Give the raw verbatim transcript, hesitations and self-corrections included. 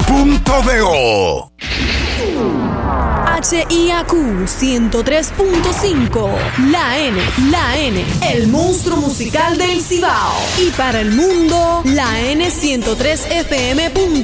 Punto de O. H I A Q ciento tres punto cinco, la N, la N, el monstruo musical del Cibao. Y para el mundo, la N ciento tres F M.